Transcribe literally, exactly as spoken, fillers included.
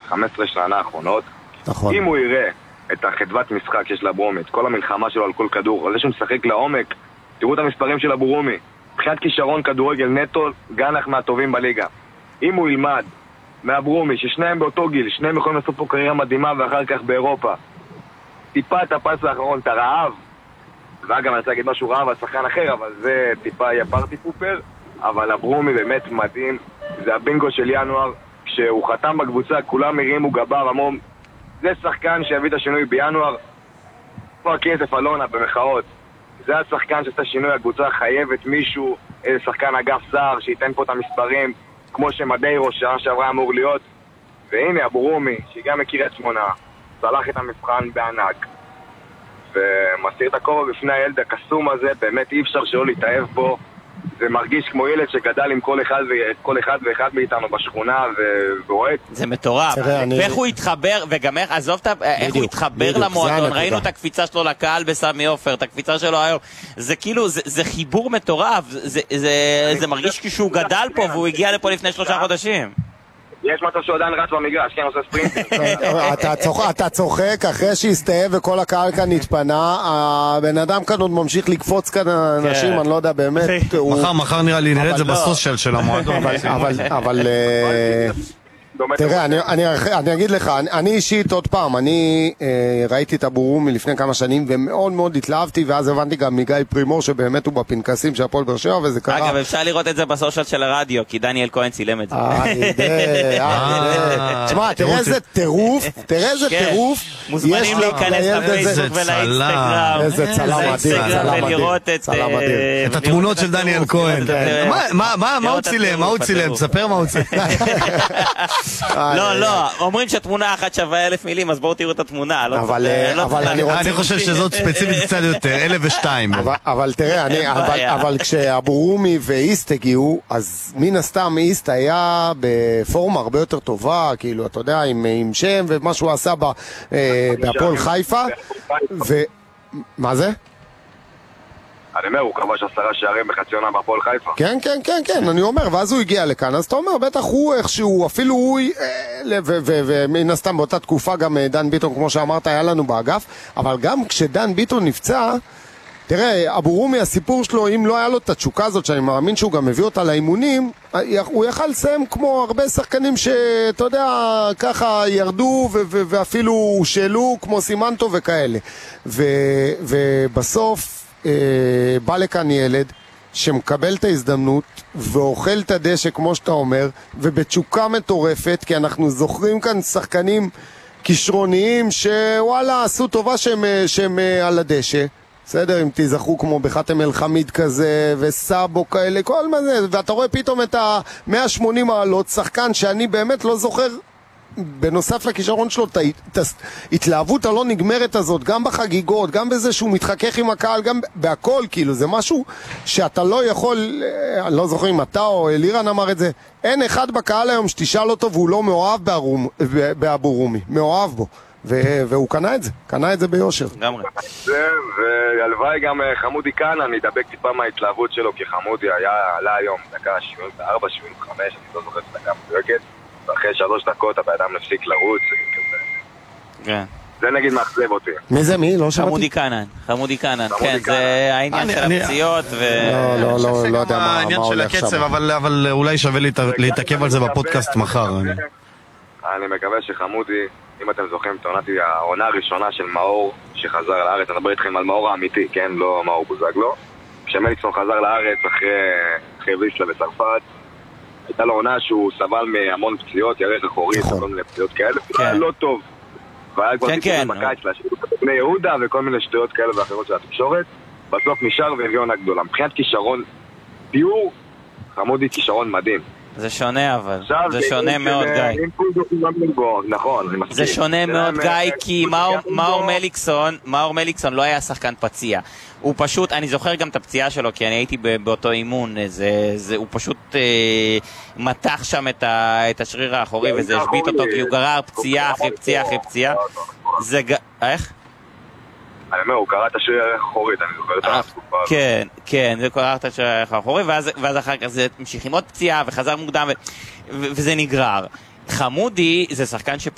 חמש עשרה שנה האחרונות. נכון. אם הוא יראה את החדוות משחק שיש לאברומי, את כל המלחמה שלו על כל כדור, על זה שהוא משחק לעומק, תראו את המספרים של אברומי. מבחינת כישרון כדורגל נטו, גנח מהטובים בליגה. אם הוא ילמד מאברומי, ששניהם באותו גיל, שניהם יכולים לעשות פה קריירה מדהימה ואחר כך באירופה, טיפה את הפס האחרון, את הרעב, ואגב אני רוצה להגיד משהו רעב על שחקן אחר, אבל זה טיפה יהיה פרטי פופר, אבל אברומי באמת מדהים, זה הבינגו של ינואר, כשהוא חתם בקבוצה, כולם הרימו גבה, אמרו, זה שחקן שהביא את השינוי בינואר, פה הכסף אלונה במחאות, זה השחקן שעשה שינוי, הקבוצה חייבת מישהו, איזה שחקן אגף זר, שייתן פה את המספרים, כמו שמדיירו שעה שעברה אמור להיות, והנה אברומי, שגם מכיר את שמונה, צלח את המבחן בענק, ומסיר את הכובע בפני הילד הקסום הזה, באמת אי אפשר שלא להתאהב בו, זה מרגיש כמו ילד שגדל עם כל אחד וכל אחד ואחד מאיתנו בשכונה ורואה. זה מטורף. ואיך הוא התחבר, וגם איך, עזוב איך הוא התחבר למועדון, ראינו את הקפיצה שלו לקהל בסמי עופר, את הקפיצה שלו היום, זה כאילו, זה חיבור מטורף, זה מרגיש כשהוא גדל פה והוא הגיע לפה לפני שלושה חודשים. יש מצב שהוא עדיין רץ במגרש, כן, עושה ספרינטים. אתה צוחק, אחרי שהסתאב וכל הקהל כאן התפנה, הבן אדם כאן עוד ממשיך לקפוץ כאן אנשים, אני לא יודע באמת. מחר, מחר נראה לי, נראה את זה בסושיאל של המועדון. אבל... תראה, אני, אני, אני אגיד לך, אני, אני אישית עוד פעם, אני אה, ראיתי את אברומי לפני כמה שנים ומאוד מאוד התלהבתי, ואז הבנתי גם מגיא פרימור שבאמת הוא בפנקסים של הפועל באר שבע, וזה קרה. אגב, אפשר לראות את זה בסושיאל של הרדיו, כי דניאל כהן צילם את זה. אה, אני יודע, תשמע, תראה איזה טירוף, תראה איזה טירוף. מוזמנים להיכנס לפייסבוק ולאינסטגרם. איזה צלם אדיר, צלם אדיר. את התמונות של דניאל כהן. מה הוא צילם? מה הוא צילם? ספר מה הוא צילם. לא, לא, אומרים שתמונה אחת שווה אלף מילים, אז בואו תראו את התמונה. אני חושב שזאת ספציפית קצת יותר, אלף ושתיים. אבל תראה, אבל כשאברומי ואיסט הגיעו, אז מן הסתם איסט היה בפורמה הרבה יותר טובה, כאילו, אתה יודע, עם שם ומה שהוא עשה בהפועל חיפה. ומה זה? אני אומר, הוא כבש עשרה שערים בחצי עונה בהפועל חיפה. כן, כן, כן, כן, אני אומר, ואז הוא הגיע לכאן, אז אתה אומר, בטח הוא איכשהו, אפילו הוא, ומן הסתם באותה תקופה גם דן ביטון, כמו שאמרת, היה לנו באגף, אבל גם כשדן ביטון נפצע, תראה, אברומי, הסיפור שלו, אם לא היה לו את התשוקה הזאת, שאני מאמין שהוא גם מביא אותה לאימונים, הוא יכל לסיים כמו הרבה שחקנים שאתה יודע, ככה ירדו ואפילו שאלו, כמו סימנטו וכאלה. ובסוף, בא לכאן ילד שמקבל את ההזדמנות ואוכל את הדשא כמו שאתה אומר, ובתשוקה מטורפת, כי אנחנו זוכרים כאן שחקנים כישרוניים שוואלה עשו טובה שהם, שהם על הדשא, בסדר, אם תזכרו כמו בחתם אל חמיד כזה וסאבו כאלה, כל מה זה, ואתה רואה פתאום את ה-מאה ושמונים מעלות, שחקן שאני באמת לא זוכר בנוסף לכישרון שלו, את ההתלהבות הלא נגמרת הזאת, גם בחגיגות, גם בזה שהוא מתחכך עם הקהל, גם בהכל, כאילו, זה משהו שאתה לא יכול, אני לא זוכר אם אתה או אלירן אמר את זה, אין אחד בקהל היום שתשאל אותו והוא לא מאוהב באברומי, מאוהב בו, והוא קנה את זה, קנה את זה ביושר. גמרי. והלוואי גם חמודי כאן, אני אדבק טיפה מההתלהבות שלו, כי חמודי היה, עלה היום דקה שבעים וארבע שבעים וחמש, אני לא זוכר את דקה מדויקת, ואחרי שלוש דקות הבאדם נפסיק לרוץ, כן. זה נגיד מאכזב אותי. מי זה מי? לא שמעתי. חמודי קנן, חמודי קנן, כן, זה העניין של הפציעות ו... לא, לא, לא יודע מה העניין של הקצב, אבל אולי שווה להתעכב על זה בפודקאסט מחר. אני מקווה שחמודי, אם אתם זוכרים, תעונתי העונה הראשונה של מאור שחזר לארץ, אני מדבר איתכם על מאור האמיתי, כן? לא מאור בוזגלו. כשמליקסון חזר לארץ אחרי ויסלה בצרפת, הייתה לו עונה שהוא סבל מהמון פציעות, ירך אחורית, כל מיני פציעות כאלה, זה היה לא טוב. והיה כבר טיפול בקיץ להשאיר את בני יהודה וכל מיני שטויות כאלה ואחרות של התקשורת, בסוף נשאר והביא עונה גדולה. מבחינת כישרון פיור, חמודי כישרון מדהים. זה שונה אבל, זה שונה מאוד גיא. נכון, זה שונה מאוד גיא, כי מאור מליקסון, מאור מליקסון לא היה שחקן פציע. הוא פשוט, אני זוכר גם את הפציעה שלו, כי אני הייתי באותו אימון, הוא פשוט מתח שם את השריר האחורי, וזה השבית אותו, כי הוא גרר פציעה אחרי פציעה אחרי פציעה. זה ג... איך? אני אומר, הוא קרא את השריר האחורית, אני זוכר את התקופה. כן, כן, זה קרא את השריר האחורית, ואז אחר כך זה המשיך עם עוד פציעה, וחזר מוקדם, וזה נגרר. חמודי זה שחקן